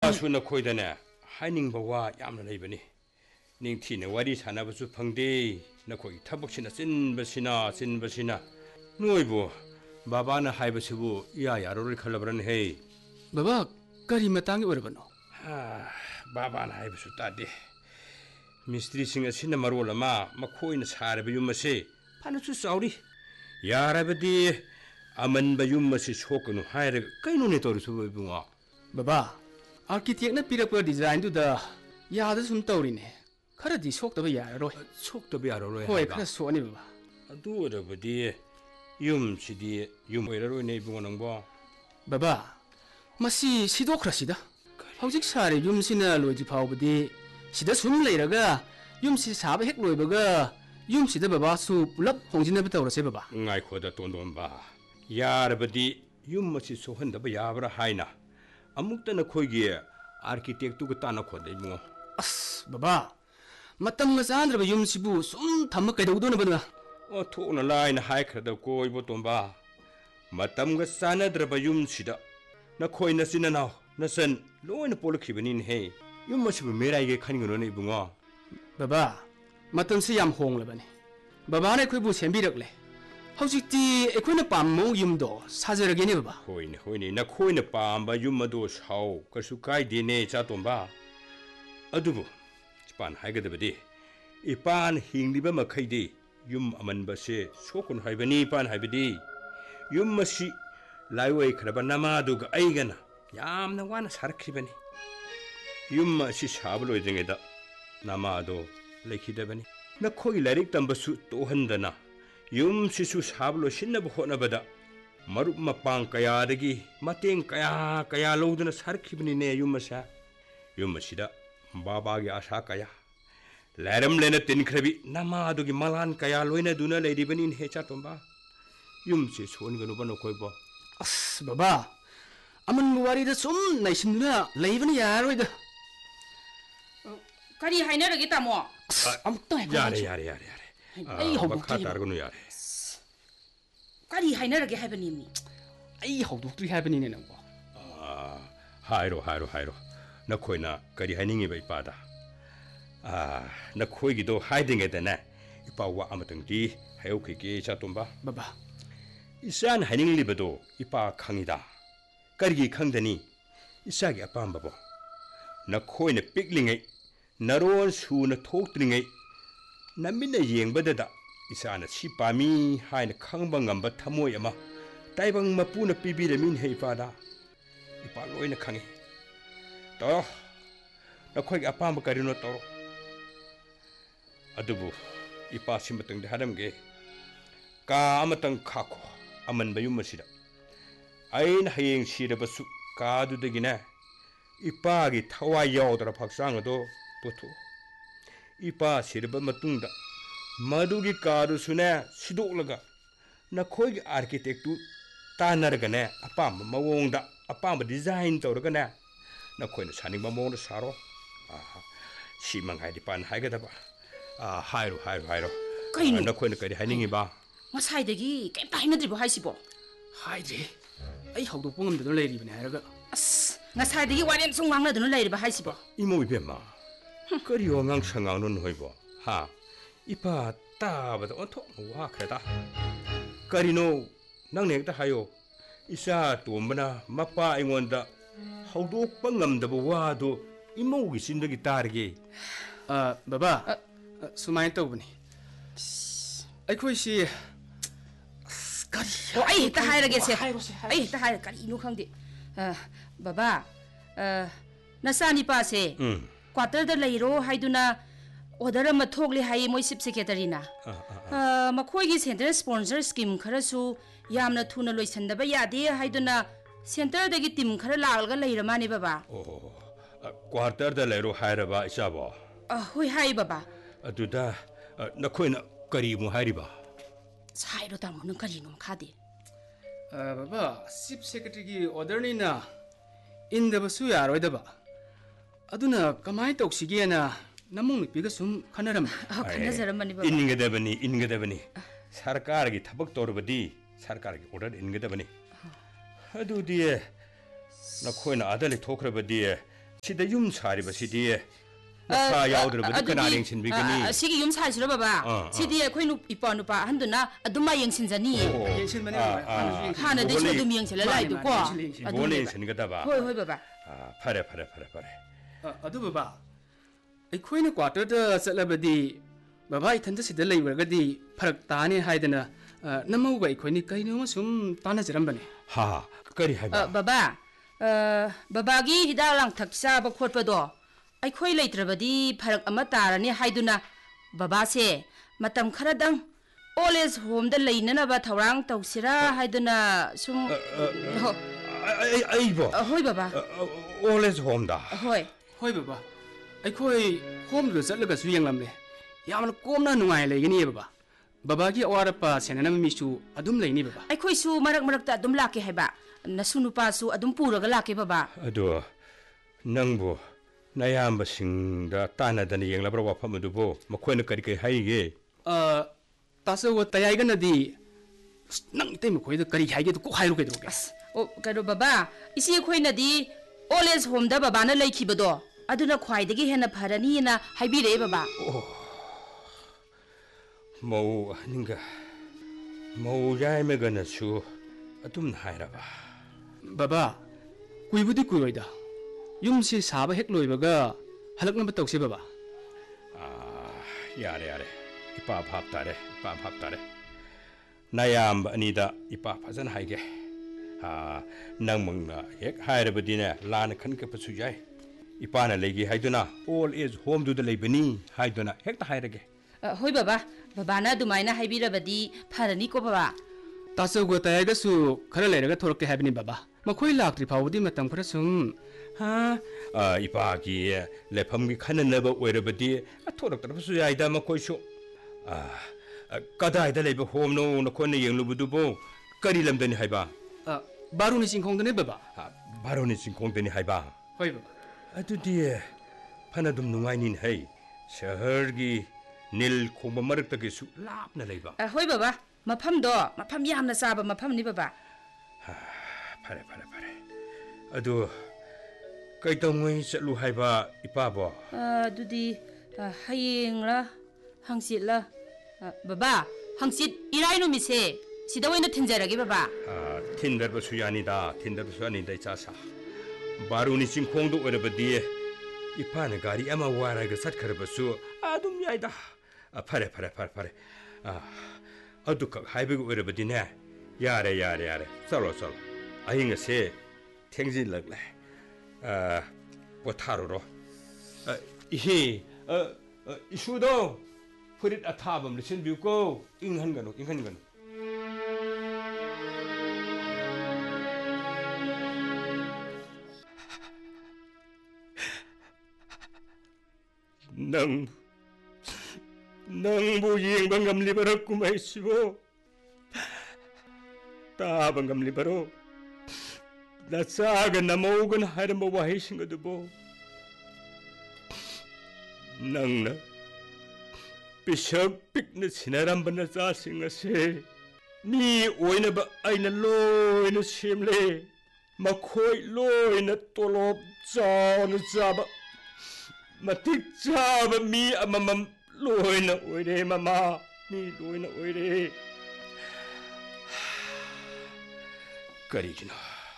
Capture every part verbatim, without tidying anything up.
ꯏꯄꯥꯁꯨ ꯅꯈꯣꯏꯗꯅꯦ ꯍꯥꯏꯅꯤꯡꯕ ꯋꯥ ꯌꯥꯝꯅ ꯂꯩꯕꯅꯤ ꯅꯤꯡꯊꯤꯅ ꯋꯥꯔꯤ ꯁꯥꯟꯅꯕꯁꯨ ꯐꯪꯗꯦ ꯅꯈꯣꯏꯒꯤ ꯊꯕꯛꯁꯤꯅ ꯆꯤꯟꯕꯁꯤꯅ ꯆꯤꯟꯕꯁꯤ나 ꯅꯣꯏꯕꯨ ꯕꯥꯕꯥꯅ ꯍꯥꯏꯕꯁꯤꯕꯨ 이야 야로를 칼라브라는 해 바바 까리 마땅이 오르바노 아 바바나 하이브수 따디 미스트리싱 아시나 마롤라마 마코이나 사르베 юм마시 파누수 싸우리 야라베디 아만바 юм마시 소코노 하이르 까이노네 토르수 베붕아 바바 아키텍나 피라포 디자인두다 야다 숨 떠오리네 카라디 속더바 야로로 속더바 야로로 호에 카라 소니 바바 아두어버디 юм시디 юм오이라로네 붕어능보 바바 마시 시도크라시다 hꯧ직 사례 юм시나 로지 파오버디 시다 숨 레이라가 юм시 사바 핵 로이버가 юм시다 바바수 불랍 홍진네부터 오르세 바바 ngaikoda tondomba 야르버디 юм마시 소හන්다바 야브라 하이나 아묵다나 코이기 아키텍투가 따나 코데 뭐 아스 바바 마땅가 산드르바 юм시부 숨 담마 까이도도나 바나 어 토나 라이나 하이크다 코이보 톰바 마땅가 산드르바 юм시다 나 코이나 시나나 나선 로이나 폴르키베닌 해 юм마시부 메라이게 카닝거네 이붕어 바바 마땅시 얌 홍라바네 바바네 코이부 셈비럭레 hꯧ직티 에코나 팜모 юм도 사저르게네 바바 호이네 호이네 나 코이나 팜바 юм마도 사오 그수 카이디네 차톰바 아두부 스판 하이게데베디 이판 힝리바 마카이디 윰 아만바세 소콘 하이바니 판 하이베디 윰마시 라이웨이 크라바 나마두가 아이가나 얌나 와나 사르키베니 윰마시 샤블로이딩에다 나마도 레키데베니 나 코이 라릭 담바수 또한다나 юм시수 샤블로 신나부 호나바다 마룹 마빵 까야르기 마땡 까야 까야 로드나 사르키브니네 юм마샤 юм마시다 바바기 아샤 까야 레름 레나 틴크레비 나마두기 말한 까야 로이나 두나 레디브닌 해차톰바 юм시 소니가노바노 코이보 아스 바바 아만 무와리다 좀 나이신누나 레이브니 야로이다 까리 하이나르게 따모 아무것도 해봐 야래 야래 야래 야래 에이 허벅지 따르고노 까리 하이나르게 하이바님니 에이 허벅지 하이바니네 나고 아 하이로 하이로 하이로 나 코이나 까리 하이닝이바 이빠다 아 나 코이기도 하이딩에다네 이빠와 아무튼디 하요키기 차톰바 바바 이산 하이닝리바도 이빠 강이다 까리기 강다니 이사기 아빠함바보 나 코이나 삑링에 나로원 수나 톡드링에 남민나 예행바다다 이사나 시빠미 하이나 강방감바 타모이 아마 따이방 마뿌나 삐비레민 헤이파다 이빠 로이나 강이 또 나 코이기 아빠함바 까리노 또로 아두부 이빠 심바땅데 하람게 까 아마땅 카코 아만바 юм마시다 아이나 하이행 시르바수 까두드기네 이빠기 타와 야오더라 박상어도 보토 이빠 시르바 마뚱다 마두기 까두수네 시도올라가 나 코이기 아키텍투 따나르가네 아빠마 마옹다 아빠마 디자인 떠르가네 나 코이나 사닝바 모르 사로 아 시망하이디 판 하이가다바 아 하이로 하이로 하이로 까이노 나 코이나 까리 하이닝이바 마사이데기 깹다 하이나드리보 하이시보 하이지 에이 허벅 뽕음도 레이리브네 하라가 아스 나사이데기 와렌 송왕나드노 레이리보 하이시보 이모 이베마 거리오 낭창앙는 호이보 하 이파 따바다 온토 와 그래다 거리노 낭넥다 하요 이사 도므나 마빠 아이원다 하우독 빵감다보 와도 이모기 신덕이 따르기 아 바바 수마인 떠보니 아이코이시 까리 어 아이 따 하이라게세 아이 따 하이 까리 이노 칸데 아 바바 아 나사니 파세 음 쿼터다 레이로 하이두나 오더라 마톡리 하이 모이 십세케다리나 아 마코이기 센터 스폰서 스킴 kharasu yamna thuna loisandaba yade haiduna 센터데기 팀 khara lagalga leirmani baba 오 쿼터다 레로 하이라바 이사보 아 호이 하이 baba 아두다 나코이나 거리무 하이리바 사이로 담는 거리놈 카디 아 바바 십 세크레터리 오더니나 인더버수 야로이다바 아두나 까마이 똑시기에나 나몽 늑비가 숨 카나람 아 카나자람마니 baba 인게데버니 인게데버니 सरकार기 थबक तोरबदी सरकार기 order इनगदबनी अदुदिए नखोयना आदले थोखरबदी Sida yum sari ba sidi masa yaudra ba kana ring sin bigani sigi yum sari sura baba sidi khoi nu ipa nu pa handuna aduma yeng sin jani yeng sin mane hana de so dum yeng sela lai du ko bone sin ga da ba hoi hoi baba phare phare phare phare adu baba ai khoi na quarter da salabadi baba ithan da sida lai wargadi pharak tani haidana namau bai khoi ni kai no sum tana jaram bane ha kari hai ba baba baba gi hida lang thak sa ba khot pa do ai khoi leitrabadi pharak ama tarani haiduna baba se matam khara dang old age home da leinana ba thawrang tawsira haiduna sum ai ai bo hoi baba old age home da hoi hoi baba ai khoi home ru chatlaga su yenglam le yamna komna nungai leigini baba baba gi awara pa senana mi su adum leini baba ai khoi su marak marak ta adum lake haiba nasunu pa su adum puraga lake baba ado nangbo nayamba singda tana dani yenglabra wafam dubo makhoi kari kai haige a taso wa tayai ga nadi nang te makhoi da kari haige to ko hairu ke do as o karo baba isi khoi nadi old age home da baba na leiki bado aduna khwai dagi hena pharani na haibi re baba mau ninga mau jai me gana su atum haira ba baba kuibudi kuiroida yumsi saba hek loibaga halakna ba tawse baba ah yare yare ipa phap tare ipa phap tare nayam anida ipa phazan haige ha nangmangna hek hairabadina lan khan ke pasu jai ipa na legi haiduna all age home du da leibani haiduna hek ta hairage hoi baba baba na dumaina haibirabadi pharani ko baba taso go tayga su khara leiraga thorokte habini baba makhoi laktri phawdi matam khara sum ha ipa ki lefam gi khananaba oirabadi athorok taraf su yaida makhoi su kadai da leba home no na khone yenglubudu bo kari lamdani haiba baruni singkhongdane baba baruni singkhongdani haiba hoi baba adudi phanadum nungai nin hai shahar gi nil khomba marak ta gi su lapna leiba hoi baba mafam do mafam yamna saba mafam ni baba phare phare phare adu kai tongoi chatlu haiba ipa bo adudi hayeng la hangsit la baba hangsit irai no mi se sida oina thinjarage baba thindar ba su yani da thindar ba su ani dai cha sa baruni singkhong do oirabadi ipa na gari ama wara ga sat khar ba su adum yaida phare phare phare phare adu ka haibe go oirabadi ne yare yare yare chalo chalo ahinga se thengji lagle a potharo ro ihi isudo furit athabam listen view ko inghan gano inghan gano nang nang bu yeng bangam libara kumai sibo ta bangam libaro la saga namogan haramba wahi singa dubo nang na pisag pikna sinaram bana sa singa se ni oina ba aina loina simle makhoi loina tolop chaw na chaba matik chaba mi amamam loina oire mama mi loina oire karigina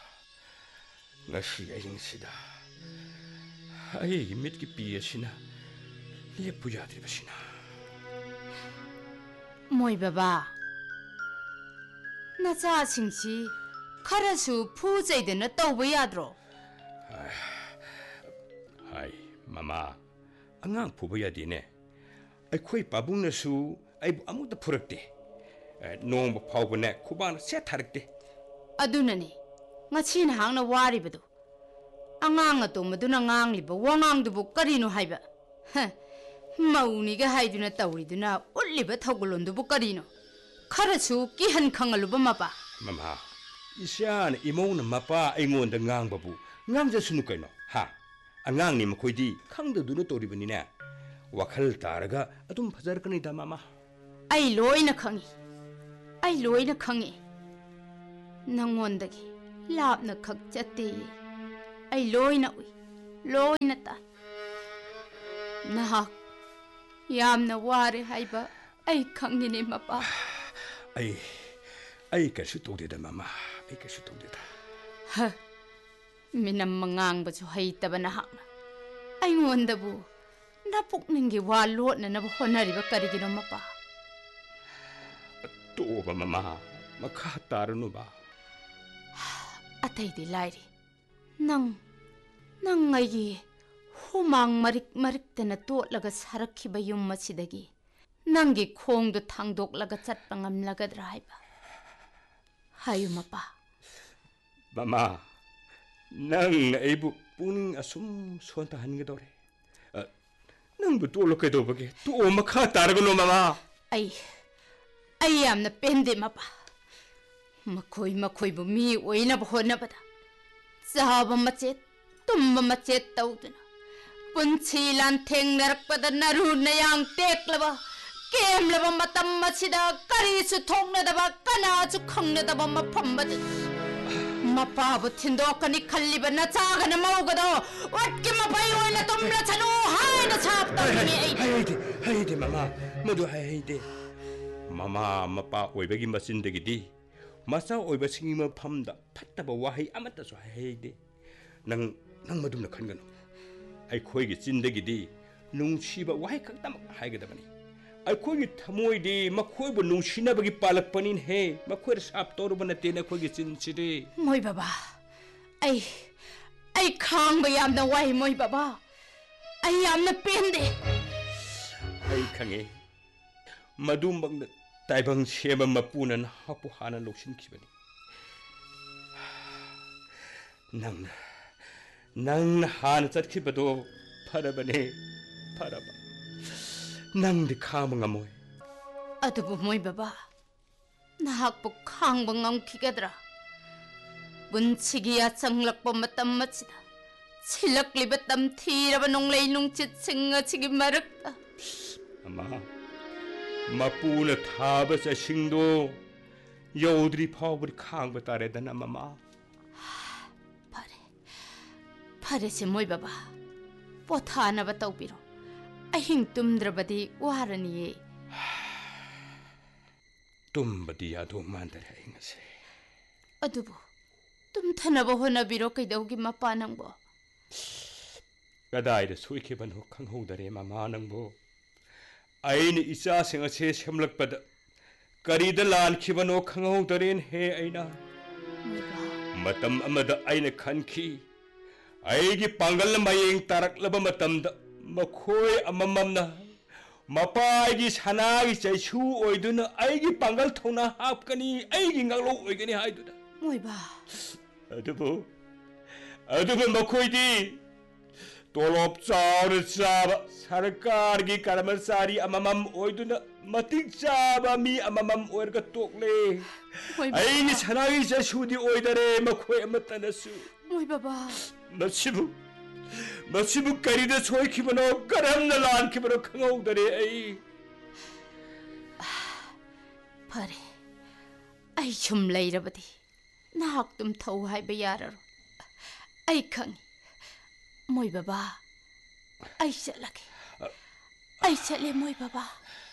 ngasi aying sida ay mit ki piya sina liya pujadri basina moi baba na cha singchi kharasu phu jaidena tawba yadro hai mama angang phuba yadine ai khoi pabung na su ai amu da phurakte nong ba phawba ne khuban se tharakte adunani ngachina hangna wari badu angang ato maduna ngang liba wangang dubu karino haiba mauni ga haiduna tawriduna ulliba thogulon dubu karino kharasu ki han khangaluba mapa mama isyan imona mapa aingon da ngang babu ngang ja sunu kaino ha angang ni makhoi khangda duna toribani ne wakhal taraga adum phajar kani da mama ai loina khangi ai loina khangi nangon dagi lapna khak chate ai loina ui loina ta nahak yamna ware haiba ai khangini mapa ai ai kasu tawdeda mama ai kasu tawdeda ha minam mangang ba chu haitaba nahakna ai ngondabu napuk ningi wa lotna na honari ba karigino mapa to ba mama makha taranu ba atai di lairi nang nang ai humang marik marik tena to laga sarakhi ba yum masidagi nangi khong do thangdok laga chat pangam laga drive hayu mapa mama nang aibu puning asum sonta hangedore nang bu to lo kedo bage to makha taragno mama ai ai yamna pende mapa makoi makoi bu mi oina ba hona bada zaba machet tumba machet tawduna punchi lan theng narak pada naru nayang teklaba kem laba matam machida kari su thongna daba kana chu khangna daba mafam bada mapa bu thindo kani khalliba na chaga na maugado watki mapai oina tumla chanu hai na chap tawni ai hai de hai de mama madu hai de mama mapa oibagi masindagi di masa oiba singi mafamda phattaba wahai amata so hai de nang nang madumna khangano ai khoi gi chindagi di nungsiba wahai khaktam haigedabani ai khoi gi thamoi di makhoi bu nungsina bagi palak panin he makhoi sap toruba na te na khoi gi chin chide moi baba ai ai khang ba yam na wai moi baba ai yam na pende ai khange madum bang taibang sema mapuna na hapu hana loksin khibani nang nang hana chat khibado farabane faraba nang di khama ngamoi adubu moi baba nahak bu khang ba ngam khigadra bunchigiya changlakpa matam machida chilakliba tam thiraba nonglei nungchit singa chigi marakta ama mapuna thaba sa singdo yodri phawbri khangba tare dana mama pare pare se moi baba pothana ba tawbiro ahing tumdrabadi warani tumbadi adu mandare ingase adubu tum thanaba hona biro kaidaugi mapa nangbo kadai da soikebano khanghodare mama nangbo aine isa singa se semlakpada karida lan khibano khanghodaren he aina matam amada aina khanki aigi pangal mayeng taraklaba matamda makhoi amamamna mapai sanagi chaisu oiduna aigi pangal thona hapkani aigi ngalo oigani haiduna moiba adubo adubo makhoi di tolop chaur chaba sarkar gi karmasari amamam oiduna matik chaba mi amamam oirga tokle aigi sanagi chaisu di oidare makhoi amatanasu moi baba masibu masibu karida soikibano karamna lankibano khanghodare ai pare ai chum leirabadi nahak tum thau hai ba yararo ai khangi moi baba ai chalake ai chale moi baba